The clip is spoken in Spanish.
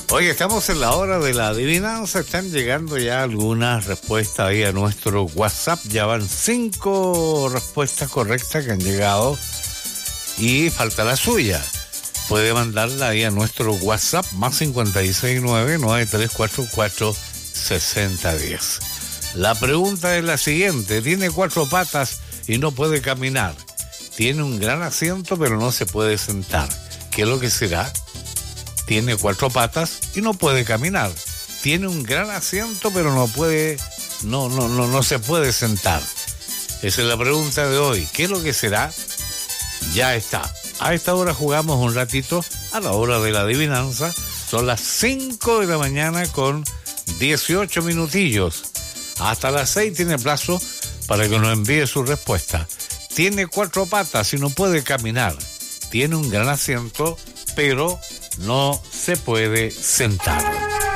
Oye, estamos en la hora de la adivinanza. Están llegando ya algunas respuestas ahí a nuestro WhatsApp. Ya van 5 respuestas correctas que han llegado y falta la suya. Puede mandarla ahí a nuestro WhatsApp más 569-9344-6010. La pregunta es la siguiente. Tiene 4 patas y no puede caminar. Tiene un gran asiento pero no se puede sentar. ¿Qué es lo que será? Tiene 4 patas y no puede caminar. Tiene un gran asiento pero no se puede sentar. Esa es la pregunta de hoy. ¿Qué es lo que será? Ya está. A esta hora jugamos un ratito, a la hora de la adivinanza. Son las 5 de la mañana con 18 minutillos. Hasta las 6 tiene plazo para que nos envíe su respuesta. Tiene 4 patas y no puede caminar. Tiene un gran asiento, pero no se puede sentar.